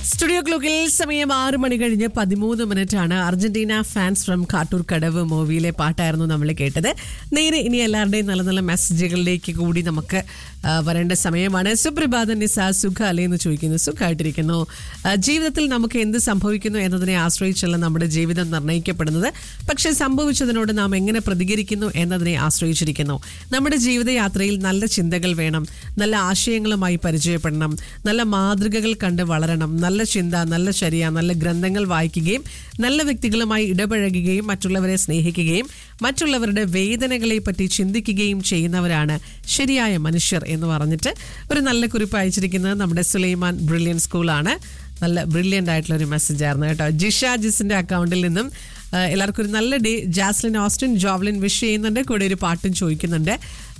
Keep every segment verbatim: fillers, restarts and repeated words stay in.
Studio ക്ലോക്കിൽ സമയം ആറ് മണി കഴിഞ്ഞ് പതിമൂന്ന് മിനിറ്റ് ആണ്. അർജന്റീന ഫാൻസ് ഫ്രം കാട്ടൂർ കടവ് മൂവിയിലെ പാട്ടായിരുന്നു നമ്മൾ കേട്ടത്. നേരെ ഇനി എല്ലാവരുടെയും നല്ല നല്ല മെസ്സേജുകളിലേക്ക് കൂടി നമുക്ക് വരേണ്ട സമയമാണ്. സുപ്രഭാതം നിസ, സുഖ അല്ലേ എന്ന് ചോദിക്കുന്നു. സുഖമായിട്ടിരിക്കുന്നു. ജീവിതത്തിൽ നമുക്ക് എന്ത് സംഭവിക്കുന്നു എന്നതിനെ ആശ്രയിച്ചുള്ള നമ്മുടെ ജീവിതം നിർണ്ണയിക്കപ്പെടുന്നത്. പക്ഷേ സംഭവിച്ചതിനോട് നാം എങ്ങനെ പ്രതികരിക്കുന്നു എന്നതിനെ ആശ്രയിച്ചിരിക്കുന്നു. നമ്മുടെ ജീവിതയാത്രയിൽ നല്ല ചിന്തകൾ വേണം, നല്ല ആശയങ്ങളുമായി പരിചയപ്പെടണം, നല്ല മാതൃകകൾ കണ്ട് വളരണം, നല്ല ചിന്ത, നല്ല ശരിയ, നല്ല ഗ്രന്ഥങ്ങൾ വായിക്കുകയും നല്ല വ്യക്തികളുമായി ഇടപഴകുകയും മറ്റുള്ളവരെ സ്നേഹിക്കുകയും മറ്റുള്ളവരുടെ വേദനകളെ പറ്റി ചിന്തിക്കുകയും ചെയ്യുന്നവരാണ് ശരിയായ മനുഷ്യർ എന്ന് പറഞ്ഞിട്ട് ഒരു നല്ല കുറിപ്പ് അയച്ചിരിക്കുന്നത് നമ്മുടെ സുലൈമാൻ ബ്രില്യൻ സ്കൂളാണ്. നല്ല ബ്രില്യൻ്റ് ആയിട്ടുള്ള ഒരു മെസ്സേജ് ആയിരുന്നു കേട്ടോ. ജിഷ ജിസിന്റെ അക്കൗണ്ടിൽ നിന്നും എല്ലാവർക്കും ഒരു നല്ല day. Jaslin Austin Jovlin wish ചെയ്യുന്നുണ്ട്, കൂടെ ഒരു പാട്ടും ചോദിക്കുന്നുണ്ട്.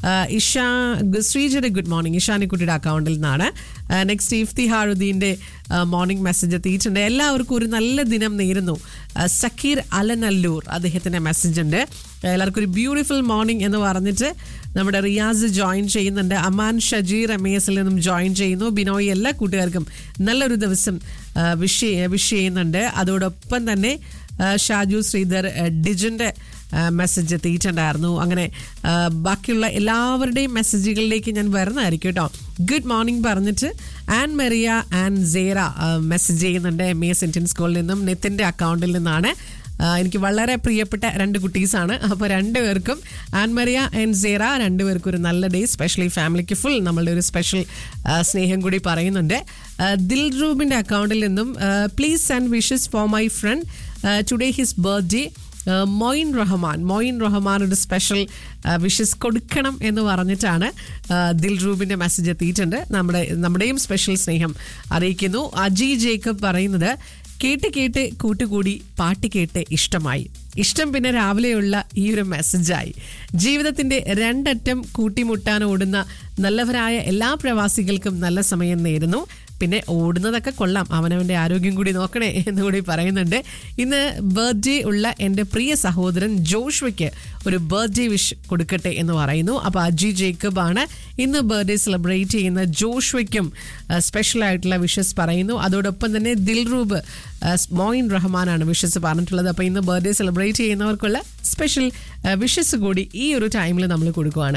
ഇഷ ശ്രീജയുടെ ഗുഡ് മോർണിംഗ് ഇഷാനിക്കുട്ടിയുടെ അക്കൗണ്ടിൽ നിന്നാണ്. നെക്സ്റ്റ് ഇഫ്തിഹാറുദ്ദീൻ്റെ മോർണിംഗ് മെസ്സേജ് എത്തിയിട്ടുണ്ട്. എല്ലാവർക്കും ഒരു നല്ല ദിനം നേരുന്നു. സക്കീർ അലനല്ലൂർ അദ്ദേഹത്തിൻ്റെ മെസ്സേജ് ഉണ്ട്. എല്ലാവർക്കും ഒരു ബ്യൂട്ടിഫുൾ മോർണിംഗ് എന്ന് പറഞ്ഞിട്ട് നമ്മുടെ റിയാസ് ജോയിൻ ചെയ്യുന്നുണ്ട്. അമാൻ ഷജീർ എം എസിൽ നിന്നും ജോയിൻ ചെയ്യുന്നു. ബിനോയ് എല്ലാ കൂട്ടുകാർക്കും നല്ലൊരു ദിവസം വിഷ് വിഷ് ചെയ്യുന്നുണ്ട്. അതോടൊപ്പം തന്നെ ഷാജു ശ്രീധർ ഡിജൻ്റെ മെസ്സേജ് എത്തിയിട്ടുണ്ടായിരുന്നു. അങ്ങനെ ബാക്കിയുള്ള എല്ലാവരുടെയും മെസ്സേജുകളിലേക്ക് ഞാൻ വരുന്നതായിരിക്കും കേട്ടോ. ഗുഡ് മോർണിംഗ് പറഞ്ഞിട്ട് ആൻ മെറിയ ആൻ സേറ മെസ്സേജ് ചെയ്യുന്നുണ്ട് എം എസ് ഇന്ത്യൻ സ്കൂളിൽ നിന്നും. നിത്തിൻ്റെ അക്കൗണ്ടിൽ നിന്നാണ്. എനിക്ക് വളരെ പ്രിയപ്പെട്ട രണ്ട് കുട്ടീസാണ്. അപ്പോൾ രണ്ടുപേർക്കും ആൻമറിയ ആൻഡ് സേറ രണ്ടുപേർക്കും ഒരു നല്ല ഡേ. സ്പെഷ്യലി ഫാമിലിക്ക് ഫുൾ നമ്മളുടെ ഒരു സ്പെഷ്യൽ സ്നേഹം കൂടി പറയുന്നുണ്ട്. ദിൽറൂബിൻ്റെ അക്കൗണ്ടിൽ നിന്നും please send wishes for my friend today his birthday Moin Rahman. Moin Rahman ഒരു സ്പെഷ്യൽ വിഷസ് കൊടുക്കണം എന്ന് പറഞ്ഞിട്ടാണ് ദിൽറൂബിൻ്റെ മെസ്സേജ് എത്തിയിട്ടുണ്ട്. നമ്മുടെ നമ്മുടെയും സ്പെഷ്യൽ സ്നേഹം അറിയിക്കുന്നു. അജി ജേക്കബ് പറയുന്നത് കേട്ട് കേട്ട് കൂട്ടുകൂടി പാട്ട് കേട്ട് ഇഷ്ടമായി. ഇഷ്ടം പിന്നെ രാവിലെയുള്ള ഈ ഒരു മെസ്സേജായി. ജീവിതത്തിൻ്റെ രണ്ടറ്റം കൂട്ടിമുട്ടാൻ ഓടുന്ന നല്ലവരായ എല്ലാ പ്രവാസികൾക്കും നല്ല സമയം നേരുന്നു. പിന്നെ ഓടുന്നതൊക്കെ കൊള്ളാം, അവനവൻ്റെ ആരോഗ്യം കൂടി നോക്കണേ എന്നുകൂടി പറയുന്നുണ്ട്. ഇന്ന് ബർത്ത്ഡേ ഉള്ള എൻ്റെ പ്രിയ സഹോദരൻ ജോഷ്വയ്ക്ക് ഒരു ബർത്ത്ഡേ വിഷ് കൊടുക്കട്ടെ എന്ന് പറയുന്നു. അപ്പോൾ അജി ജേക്കബ് ആണ് ഇന്ന് ബർത്ത്ഡേ സെലിബ്രേറ്റ് ചെയ്യുന്ന. ജോഷ്വയ്ക്കും സ്പെഷ്യൽ ആയിട്ടുള്ള വിഷസ് പറയുന്നു. അതോടൊപ്പം തന്നെ ദിൽറൂബ് മോയിൻ റഹ്മാനാണ് വിഷസ് പറഞ്ഞിട്ടുള്ളത്. അപ്പോൾ ഇന്ന് ബർത്ത്ഡേ സെലിബ്രേറ്റ് ചെയ്യുന്നവർക്കുള്ള സ്പെഷ്യൽ വിഷസ് കൂടി ഈ ഒരു ടൈമിൽ നമ്മൾ കൊടുക്കുകയാണ്.